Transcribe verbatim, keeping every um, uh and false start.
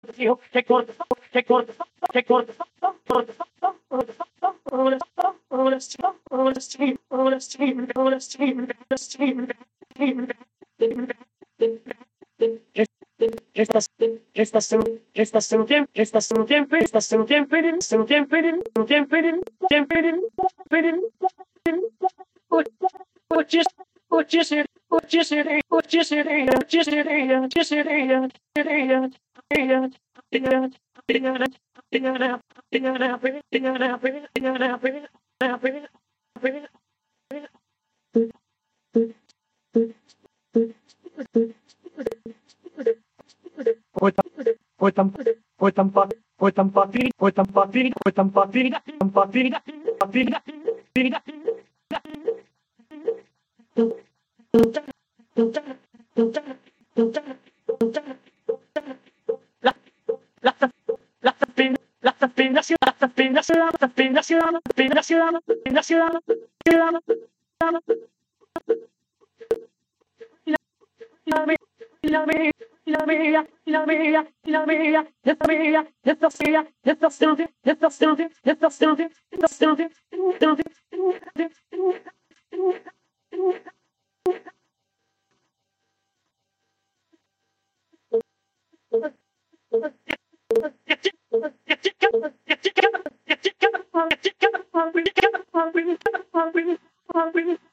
Estas, estas son, estas son tiempo, estas son tiempo, estas son tiempo, son tiempo, tiempo, tiempo, Oches, oches, oches, oches, Otam, otam, pa, otam, papiri, otam, papiri, otam, papiri, otam, papiri, papiri, la, la, la, la, la ciudad, la ciudad, la ciudad, la ciudad, la ciudad, la ciudad, la ciudad, la mía, la mía, la mía, la mía, esta mía, esta mía, esta Sylvia, esta Sylvia, esta Sylvia, esta Sylvia, Sylvia, Sylvia,